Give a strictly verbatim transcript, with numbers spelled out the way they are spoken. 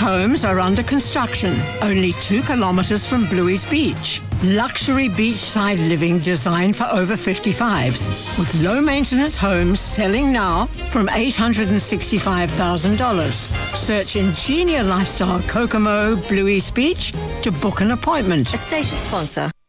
homes are under construction, only two kilometres from Bluey's Beach. Luxury beachside living designed for over fifty-fives, with low-maintenance homes selling now from eight hundred sixty-five thousand dollars. Search Ingenia Lifestyle Kokomo, Bluey's Beach to book an appointment. A station sponsor.